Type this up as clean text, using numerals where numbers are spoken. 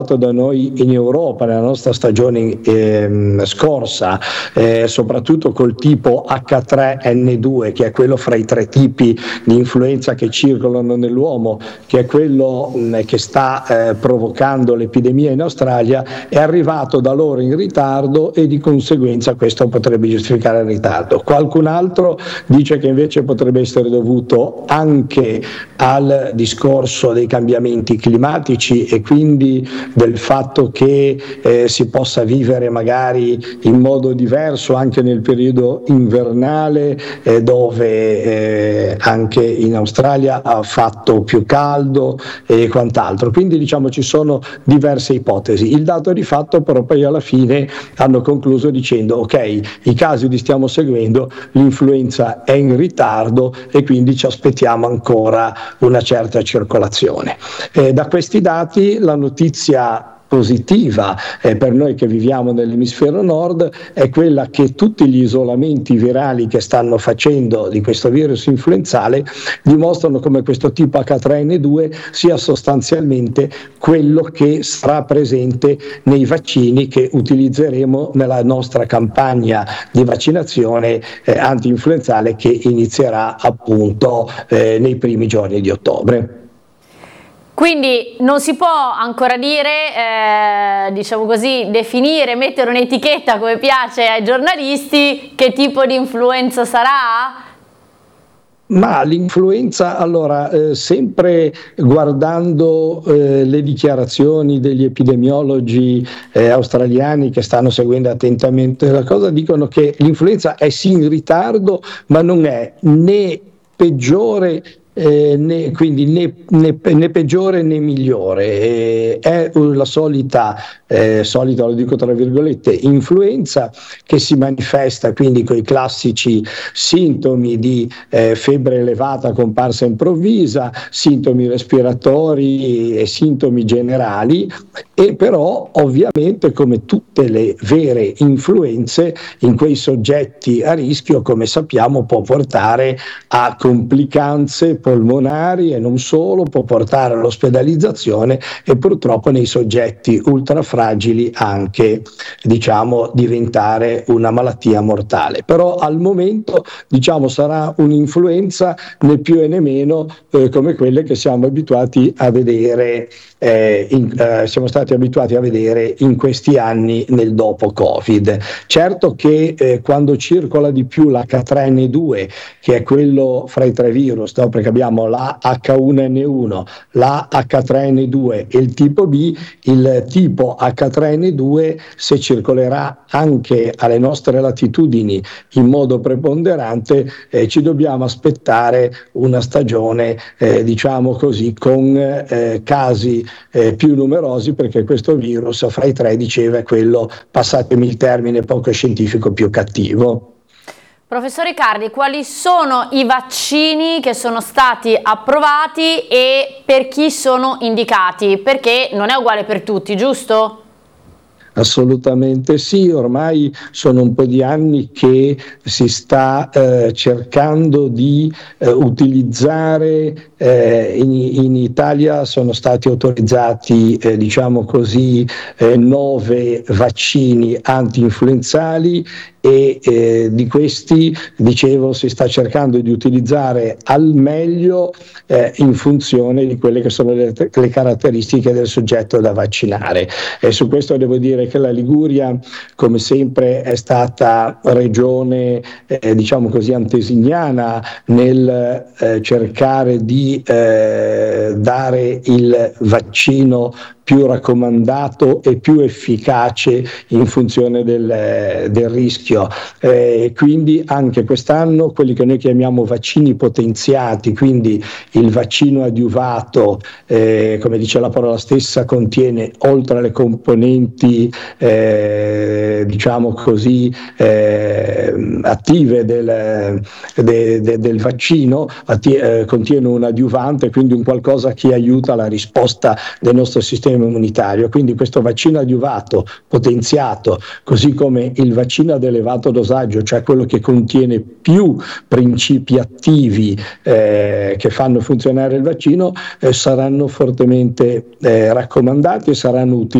da noi in Europa nella nostra stagione scorsa, soprattutto col tipo H3N2, che è quello fra i 3 tipi di influenza che circolano nell'uomo, che è quello che sta provocando l'epidemia in Australia, è arrivato da loro in ritardo e di conseguenza questo potrebbe giustificare il ritardo. Qualcun altro dice che invece potrebbe essere dovuto anche al discorso dei cambiamenti climatici e quindi del fatto che si possa vivere magari in modo diverso anche nel periodo invernale, dove anche in Australia ha fatto più caldo e quant'altro. Quindi diciamo ci sono diverse ipotesi. Il dato di fatto però poi alla fine hanno concluso dicendo ok, i casi li stiamo seguendo, l'influenza è in ritardo e quindi ci aspettiamo ancora una certa circolazione. Da questi dati la notizia positiva per noi che viviamo nell'emisfero nord è quella che tutti gli isolamenti virali che stanno facendo di questo virus influenzale dimostrano come questo tipo H3N2 sia sostanzialmente quello che sarà presente nei vaccini che utilizzeremo nella nostra campagna di vaccinazione anti-influenzale che inizierà appunto nei primi giorni di ottobre. Quindi non si può ancora dire, diciamo così, definire, mettere un'etichetta come piace ai giornalisti che tipo di influenza sarà? Ma l'influenza, allora, sempre guardando le dichiarazioni degli epidemiologi australiani che stanno seguendo attentamente la cosa, dicono che l'influenza è sì in ritardo, ma non è né peggiore quindi né peggiore né migliore, è la solita, lo dico tra virgolette, influenza che si manifesta quindi con i classici sintomi di febbre elevata comparsa improvvisa, sintomi respiratori e sintomi generali, e però ovviamente come tutte le vere influenze in quei soggetti a rischio, come sappiamo, può portare a complicanze polmonari e non solo, può portare all'ospedalizzazione e purtroppo nei soggetti ultrafragili anche diventare una malattia mortale. Però al momento sarà un'influenza né più e né meno come quelle che siamo abituati a vedere siamo stati abituati a vedere in questi anni nel dopo Covid. Certo che quando circola di più l'H3N2, che è quello fra i 3 virus, perché abbiamo la H1N1, la H3N2 e il tipo B, il tipo H3N2 se circolerà anche alle nostre latitudini in modo preponderante, ci dobbiamo aspettare una stagione con casi più numerosi, perché questo virus fra i 3 diceva è quello, passatemi il termine poco scientifico, più cattivo. Professor Riccardi, quali sono i vaccini che sono stati approvati e per chi sono indicati? Perché non è uguale per tutti, giusto? Assolutamente sì, ormai sono un po' di anni che si sta cercando di utilizzare, in Italia sono stati autorizzati 9 vaccini anti-influenzali e di questi, si sta cercando di utilizzare al meglio in funzione di quelle che sono le caratteristiche del soggetto da vaccinare. E su questo devo dire che la Liguria, come sempre, è stata regione antesignana nel cercare di dare il vaccino più raccomandato e più efficace in funzione del rischio. Quindi anche quest'anno quelli che noi chiamiamo vaccini potenziati, quindi il vaccino adiuvato, come dice la parola stessa, contiene oltre alle componenti attive del vaccino, contiene un adiuvante, quindi un qualcosa che aiuta la risposta del nostro sistema sistema immunitario. Quindi questo vaccino adiuvato, potenziato, così come il vaccino ad elevato dosaggio, cioè quello che contiene più principi attivi che fanno funzionare il vaccino, saranno fortemente raccomandati e saranno utilizzati